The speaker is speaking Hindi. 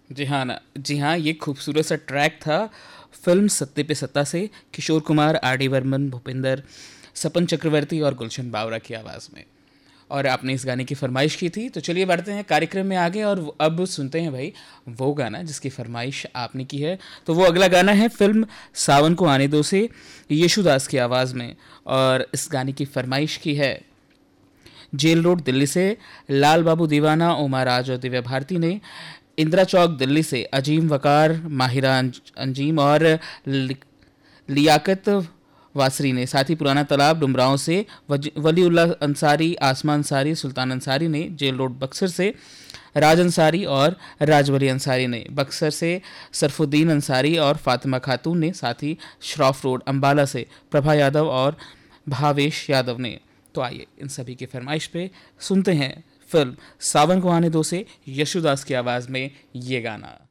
जी हाँ, ये खूबसूरत सा ट्रैक था फिल्म सत्ते पे सत्ता से, किशोर कुमार, आर डी बर्मन, भूपिंदर, सपन चक्रवर्ती और गुलशन बावरा की आवाज़ में। और आपने इस गाने की फरमाइश की थी, तो चलिए बढ़ते हैं कार्यक्रम में आगे और अब सुनते हैं भाई वो गाना जिसकी फरमाइश आपने की है। तो वो अगला गाना है फिल्म सावन को आने दो से, यशुदास की आवाज़ में। और इस गाने की फरमाइश की है जेल रोड दिल्ली से लाल बाबू दीवाना, उमा राज और दिव्या भारती ने। इंदिरा चौक दिल्ली से अजीम वकार, माहिरा अंजीम और लियाकत वासरी ने। साथ ही पुराना तालाब डुमरांव से वलीउल्ला अंसारी, आसमान अंसारी, सुल्तान अंसारी ने। जेल रोड बक्सर से राज अंसारी और राजवली अंसारी ने। बक्सर से सरफुद्दीन अंसारी और फातिमा खातून ने। साथ ही श्रॉफ रोड अंबाला से प्रभा यादव और भावेश यादव ने। तो आइए इन सभी की फरमाइश पे सुनते हैं फिल्म सावन को आने दो से यशुदास की आवाज़ में ये गाना।